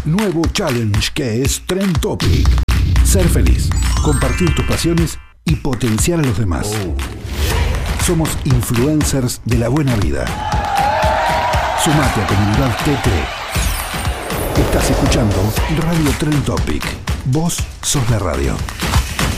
nuevo challenge que es Trend Topic. Ser feliz, compartir tus pasiones y potenciar a los demás. Somos influencers de la buena vida. Sumate a Comunidad TT. Estás escuchando Radio Trend Topic. Vos sos la radio.